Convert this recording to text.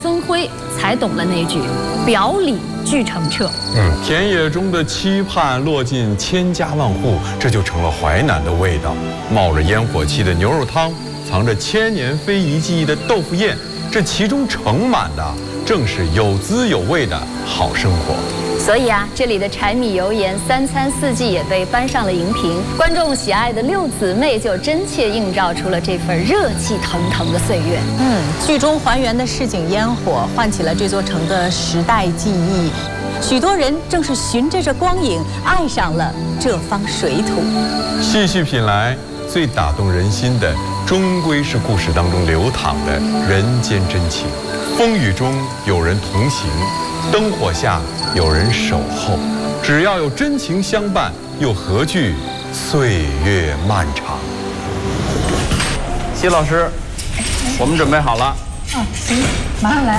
孙辉才懂了那句“表里俱澄澈”。 田野中的期盼落进千家万户，这就成了淮南的味道。冒着烟火气的牛肉汤，藏着千年非遗记忆的豆腐宴，这其中盛满的正是有滋有味的好生活。 所以啊，这里的柴米油盐三餐四季也被搬上了荧屏，观众喜爱的六姊妹就真切映照出了这份热气腾腾的岁月。 剧中还原的市井烟火，唤起了这座城的时代记忆。许多人正是循着这光影，爱上了这方水土。 细细品来，最打动人心的，终归是故事当中流淌的人间真情。风雨中有人同行，灯火下有人守候。只要有真情相伴，又何惧岁月漫长？ 谢老师，我们准备好了。 行，马上来。